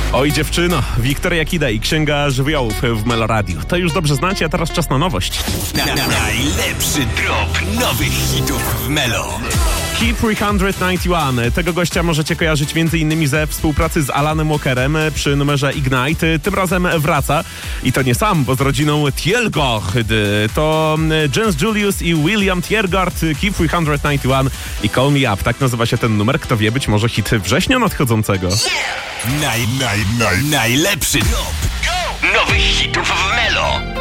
Oj dziewczyno, Wiktoria Kida i Księga Żywiołów w Melo Radio. To już dobrze znacie, a teraz czas na nowość. Najlepszy drop nowych hitów w Melo. Hit 391. Tego gościa możecie kojarzyć m.in. ze współpracy z Alanem Walkerem przy numerze Ignite. Tym razem wraca. I to nie sam, bo z rodziną Tjelgaard. To Jens Julius i William Tjelgaard. Hit 391 i Call Me Up. Tak nazywa się ten numer. Kto wie, być może hit września nadchodzącego. Najlepszy drop nowych hitów w Melo.